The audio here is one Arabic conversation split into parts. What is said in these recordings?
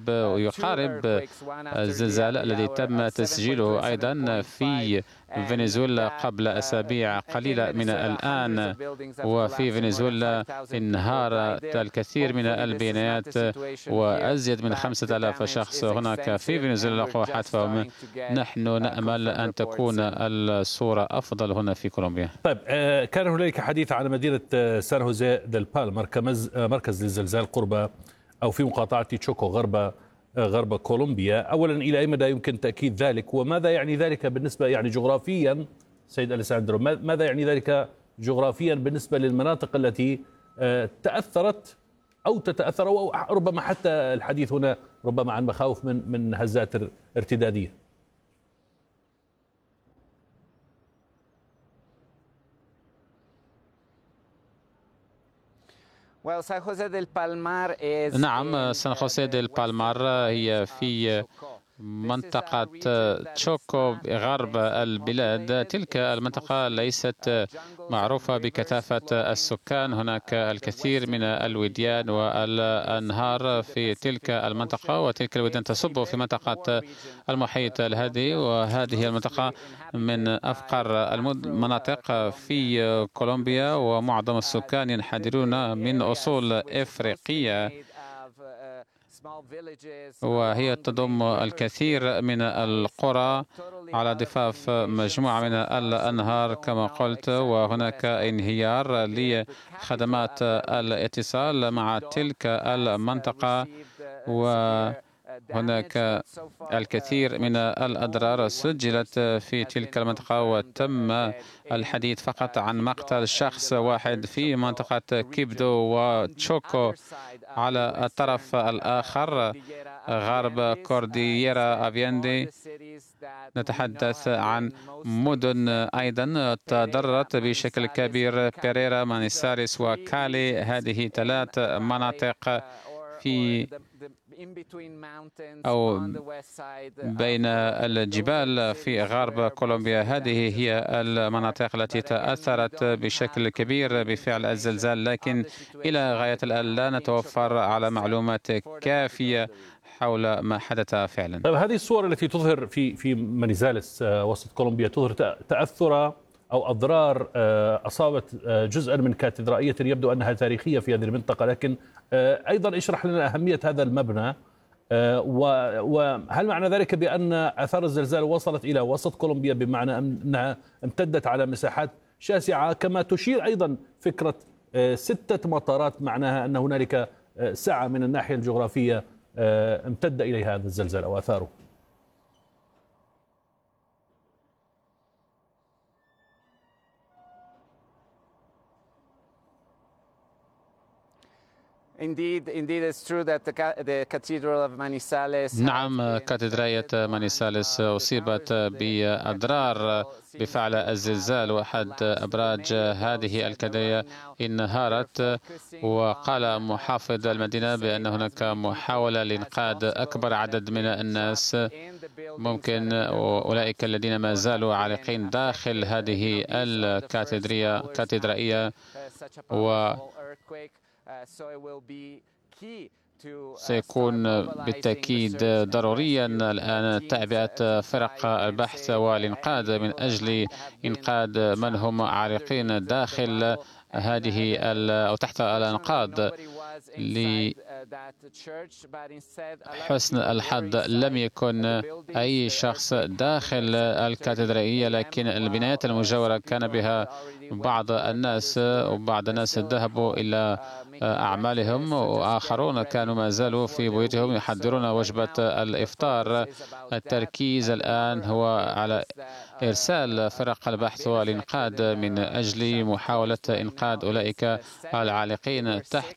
ويقارب الزلزال الذي تم تسجيله أيضا في فنزويلا قبل أسابيع قليلة من الآن. وفي فنزويلا انهارت الكثير من البنايات وأزيد من 5000 شخص هناك في فنزويلا لقوا حتفهم. نحن نأمل أن تكون الصورة أفضل هنا في كولومبيا. طيب، كان هنالك حديث عن مدينة سان خوزيه ديل بالمر مركز للزلزال قرب أو في مقاطعة تشوكو غرب كولومبيا. أولا، إلى أي مدى يمكن تأكيد ذلك، وماذا يعني ذلك بالنسبة جغرافيا سيد أليساندرو؟ ماذا يعني ذلك جغرافيا بالنسبة للمناطق التي تأثرت أو تتأثر، أو ربما حتى الحديث هنا ربما عن مخاوف من هزات ارتدادية؟ نعم، سان خوسيه ديل بالمار هي في منطقة تشوكو غرب البلاد. تلك المنطقة ليست معروفة بكثافة السكان. هناك الكثير من الوديان والأنهار في تلك المنطقة، وتلك الوديان تصب في منطقة المحيط الهادي، وهذه المنطقة من أفقر المناطق في كولومبيا، ومعظم السكان ينحدرون من أصول إفريقية، وهي تضم الكثير من القرى على ضفاف مجموعة من الأنهار كما قلت. وهناك انهيار لخدمات الاتصال مع تلك المنطقة، وهناك الكثير من الأضرار سجلت في تلك المنطقة. وتم الحديث فقط عن مقتل شخص واحد في منطقة كيبدو وتشوكو. على الطرف الآخر غرب كوردييرا أفياندي نتحدث عن مدن أيضا تضررت بشكل كبير: بيريرا، مانيساريس، وكالي. هذه 3 مناطق في أو بين الجبال في غرب كولومبيا. هذه هي المناطق التي تأثرت بشكل كبير بفعل الزلزال، لكن إلى غاية الآن لا نتوفر على معلومات كافية حول ما حدث فعلا. طيب، هذه الصور التي تظهر في مانيزاليس وسط كولومبيا تظهر تأثر أو أضرار أصابت جزءا من كاتدرائية يبدو أنها تاريخية في هذه المنطقة، لكن أيضا اشرح لنا أهمية هذا المبنى، وهل معنى ذلك بأن آثار الزلزال وصلت إلى وسط كولومبيا، بمعنى أنها امتدت على مساحات شاسعة، كما تشير أيضا فكرة 6 مطارات، معناها أن هنالك سعة من الناحية الجغرافية امتد إليها هذا الزلزال أو آثاره؟ نعم، كاتدرائية مانيساليس أصيبت بأضرار بفعل الزلزال، وأحد أبراج هذه الكاتدرائية انهارت. وقال محافظ المدينة بأن هناك محاولة لإنقاذ أكبر عدد من الناس، ممكن أولئك الذين ما زالوا عالقين داخل هذه الكاتدرائية. سيكون بالتأكيد ضروريا الآن تعبئة فرق البحث والإنقاذ من أجل إنقاذ من هم عالقين داخل هذه أو تحت الأنقاض. لحسن الحظ لم يكن أي شخص داخل الكاتدرائية، لكن البنايات المجاورة كان بها بعض الناس، وبعض الناس ذهبوا إلى أعمالهم، وآخرون كانوا ما زالوا في بيوتهم يحضرون وجبة الإفطار. التركيز الآن هو على إرسال فرق البحث والإنقاذ من أجل محاولة إنقاذ أولئك العالقين تحت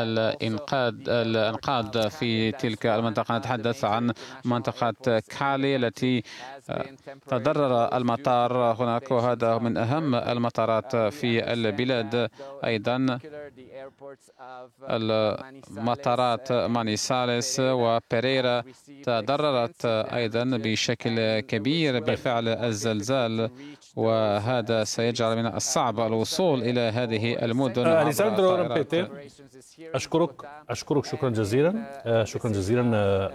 الأنقاض في تلك المنطقة. نتحدث عن منطقة كالي التي تضرر المطار هناك، وهذا من أهم المطارات في البلاد. أيضا المطارات مانيساليس وبيريرا تضررت أيضا بشكل كبير بفعل الزلزال، وهذا سيجعل من الصعب الوصول إلى هذه المدن. أليساندرو رامبيتي، أشكرك شكرا جزيلا.